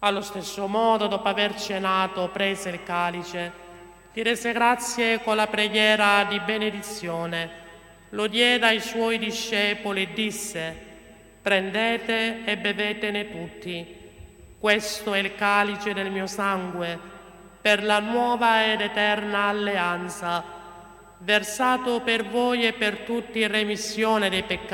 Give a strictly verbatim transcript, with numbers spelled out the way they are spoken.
Allo stesso modo, dopo aver cenato, prese il calice, ti rese grazie con la preghiera di benedizione, lo diede ai suoi discepoli e disse: prendete e bevetene tutti. Questo è il calice del mio sangue, per la nuova ed eterna alleanza, versato per voi e per tutti in remissione dei peccati.